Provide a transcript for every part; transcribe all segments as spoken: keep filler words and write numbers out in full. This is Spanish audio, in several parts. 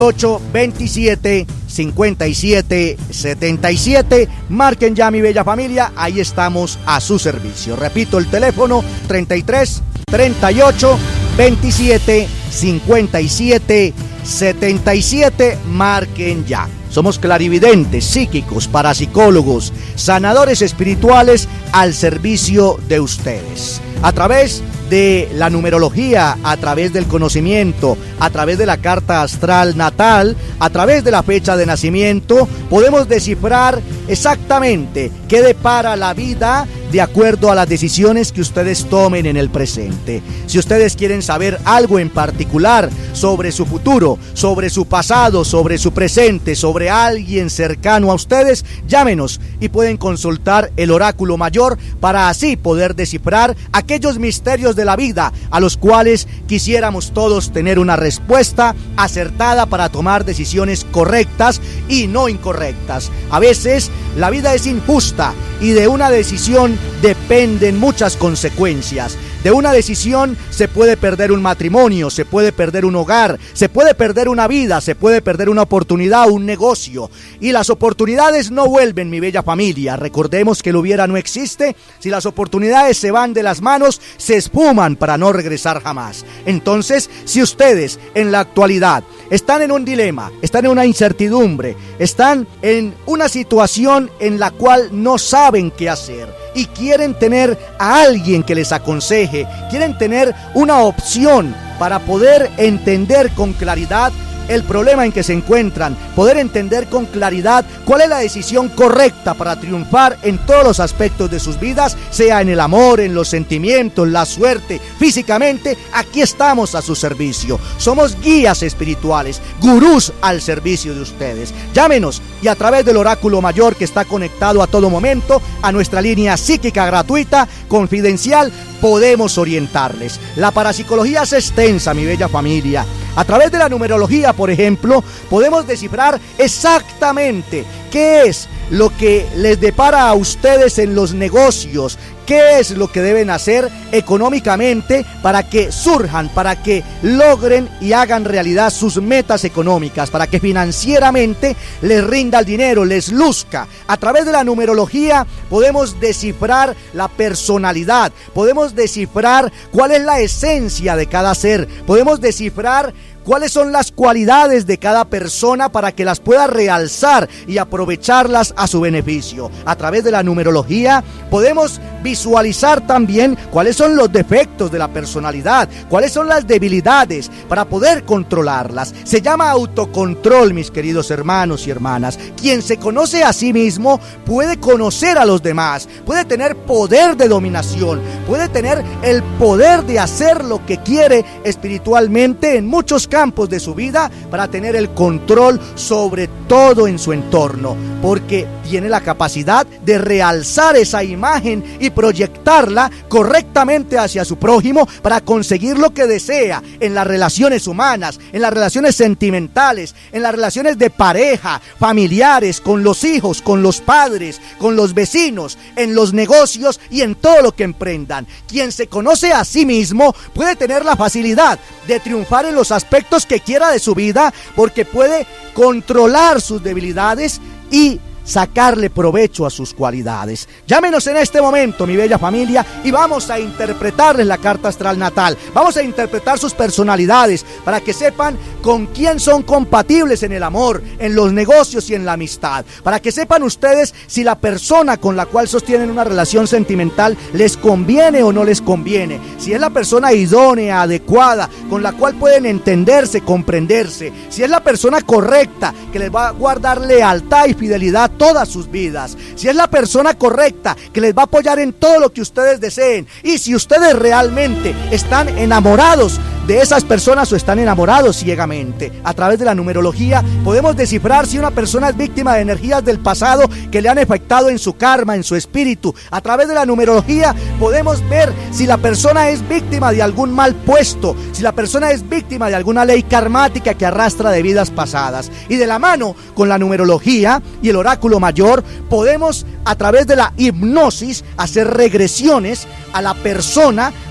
ocho veintisiete cincuenta y siete setenta y siete. Marquen ya, mi bella familia, ahí estamos a su servicio. Repito el teléfono: treinta y tres treinta y ocho veintisiete cincuenta y siete setenta y siete. Marquen ya. Somos clarividentes, psíquicos, parapsicólogos, sanadores espirituales al servicio de ustedes. A través de la numerología, a través del conocimiento, a través de la carta astral natal, a través de la fecha de nacimiento, podemos descifrar exactamente qué depara la vida de acuerdo a las decisiones que ustedes tomen en el presente. Si ustedes quieren saber algo en particular sobre su futuro, sobre su pasado, sobre su presente, sobre alguien cercano a ustedes, llámenos y pueden consultar el oráculo mayor para así poder descifrar aquellos misterios de la vida a los cuales quisiéramos todos tener una respuesta acertada para tomar decisiones correctas y no incorrectas. A veces la vida es injusta y de una decisión dependen muchas consecuencias. De una decisión se puede perder un matrimonio, se puede perder un hogar, se puede perder una vida, se puede perder una oportunidad, un negocio. Y las oportunidades no vuelven, mi bella familia. Recordemos que el hubiera no existe. Si las oportunidades se van de las manos, se esfuman para no regresar jamás. Entonces, si ustedes en la actualidad están en un dilema, están en una incertidumbre, están en una situación en la cual no saben qué hacer y quieren tener a alguien que les aconseje, quieren tener una opción para poder entender con claridad el problema en que se encuentran, poder entender con claridad cuál es la decisión correcta para triunfar en todos los aspectos de sus vidas, sea en el amor, en los sentimientos, la suerte, físicamente, aquí estamos a su servicio. Somos guías espirituales, gurús al servicio de ustedes. Llámenos y a través del oráculo mayor que está conectado a todo momento a nuestra línea psíquica gratuita, confidencial, podemos orientarles. La parapsicología es extensa, mi bella familia. A través de la numerología, por ejemplo, podemos descifrar exactamente qué es lo que les depara a ustedes en los negocios, qué es lo que deben hacer económicamente para que surjan, para que logren y hagan realidad sus metas económicas, para que financieramente les rinda el dinero, les luzca. A través de la numerología podemos descifrar la personalidad, podemos descifrar cuál es la esencia de cada ser, podemos descifrar cuáles son las cualidades de cada persona para que las pueda realzar y aprovecharlas a su beneficio. A través de la numerología podemos visualizar también cuáles son los defectos de la personalidad, cuáles son las debilidades para poder controlarlas. Se llama autocontrol, mis queridos hermanos y hermanas. Quien se conoce a sí mismo puede conocer a los demás, puede tener poder de dominación, puede tener el poder de hacer lo que quiere espiritualmente en muchos campos de su vida para tener el control sobre todo en su entorno, porque tiene la capacidad de realzar esa imagen y proyectarla correctamente hacia su prójimo para conseguir lo que desea en las relaciones humanas, en las relaciones sentimentales, en las relaciones de pareja, familiares, con los hijos, con los padres, con los vecinos, en los negocios y en todo lo que emprendan. Quien se conoce a sí mismo puede tener la facilidad de triunfar en los aspectos que quiera de su vida, porque puede controlar sus debilidades y sacarle provecho a sus cualidades. Llámenos en este momento, mi bella familia, y vamos a interpretarles la carta astral natal. Vamos a interpretar sus personalidades para que sepan con quién son compatibles en el amor, en los negocios y en la amistad. Para que sepan ustedes si la persona con la cual sostienen una relación sentimental les conviene o no les conviene. Si es la persona idónea, adecuada, con la cual pueden entenderse, comprenderse. Si es la persona correcta, que les va a guardar lealtad y fidelidad todas sus vidas. Si es la persona correcta, que les va a apoyar en todo lo que ustedes deseen. Y si ustedes realmente están enamorados de esas personas o están enamorados ciegamente. A través de la numerología podemos descifrar si una persona es víctima de energías del pasado que le han afectado en su karma, en su espíritu. A través de la numerología podemos ver si la persona es víctima de algún mal puesto, si la persona es víctima de alguna ley karmática que arrastra de vidas pasadas. Y de la mano con la numerología y el oráculo mayor podemos, a través de la hipnosis, hacer regresiones a la persona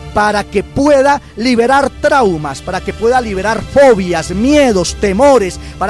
para que pueda liberar traumas, para que pueda liberar fobias, miedos, temores, para